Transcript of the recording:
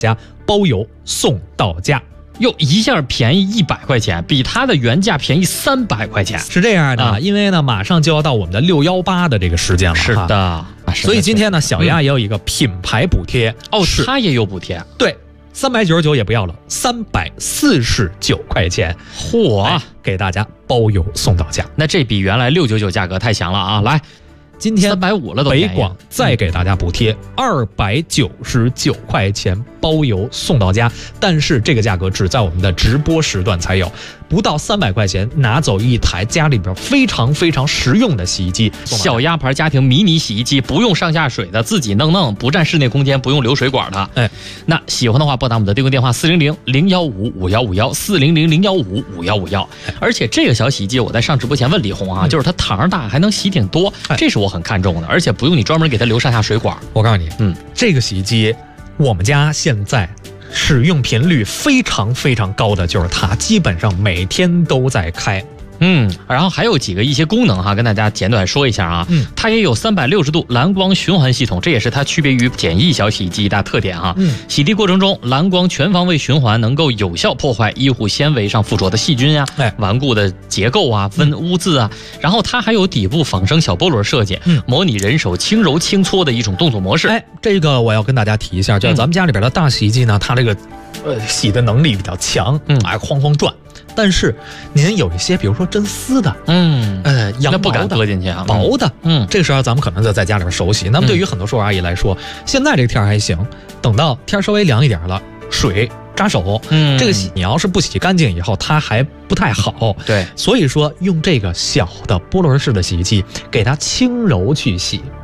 家包邮送到家。 又一下便宜100块钱，比它的原价便宜300块钱。 是这样的，因为呢，马上就要到我们的618的这个时间了。 是的， 所以今天呢，小鸭也有一个品牌补贴。 它也有补贴。 对，399也不要了，349块钱， 嚯， 给大家包邮送到家。 那这比原来699价格太强了啊！来， 今天 350了都。 北广再给大家补贴299块钱包邮送到家，但是这个价格只在我们的直播时段才有，不到300块钱拿走一台家里边非常非常实用的洗衣机， 小鸭牌家庭迷你洗衣机，不用上下水的，自己弄，不占室内空间，不用流水管的。那喜欢的话拨打我们的订购电话400-015-5151，400-015-5151。而且这个小洗衣机我在上直播前问李红啊，就是它堂大还能洗挺多，这是我很看重的，而且不用你专门给它留上下水管。 我告诉你，这个洗衣机我们家现在使用频率非常非常高的就是它，基本上每天都在开。 然后还有一些功能哈，跟大家简短说一下啊。它也有360度蓝光循环系统，这也是它区别于简易小洗衣机一大特点哈。洗涤过程中，蓝光全方位循环能够有效破坏衣物纤维上附着的细菌啊、顽固的结构啊、污渍啊。然后它还有底部仿生小波轮设计，模拟人手轻揉轻搓的一种动作模式。 这个我要跟大家提一下，就是咱们家里边的大洗衣机呢，它这个洗的能力比较强，哐哐转。但是您有一些，比如说真丝的，羊毛的， 不敢搁进去啊， 薄的，这个时候咱们可能就在家里边手洗。那么对于很多叔叔阿姨来说，现在这个天还行，等到天稍微凉一点了，水扎手，这个你要是不洗干净以后，它还不太好。 对， 所以说用这个小的波轮式的洗衣机，给它轻柔去洗。